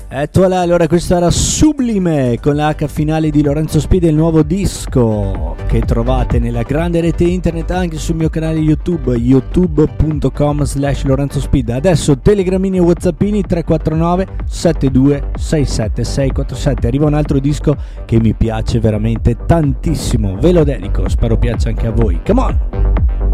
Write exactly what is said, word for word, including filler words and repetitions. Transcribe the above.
Ecco là, allora questo era Sublime con la H finale di Lorenzo Speed, il nuovo disco che trovate nella grande rete internet anche sul mio canale YouTube, youtube punto com slash Lorenzo Speed. Adesso telegramini e whatsappini tre quattro nove sette due sei sette sei quattro sette. Arriva un altro disco che mi piace veramente tantissimo, ve lo dedico, spero piaccia anche a voi. Come on!